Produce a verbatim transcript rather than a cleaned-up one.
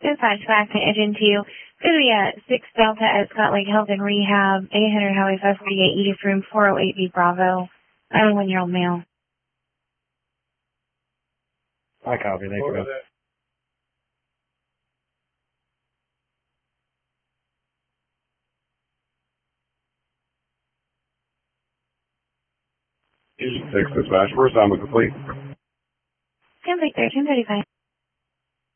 Dispatch back to engine two. Going to be at six Delta at Scott Lake Health and Rehab, eight hundred Highway five forty-eight, Edith Room four oh eight B Bravo. I'm a one-year-old male. I copy. Thank you. Six dispatch. First time complete. ten thirty-five.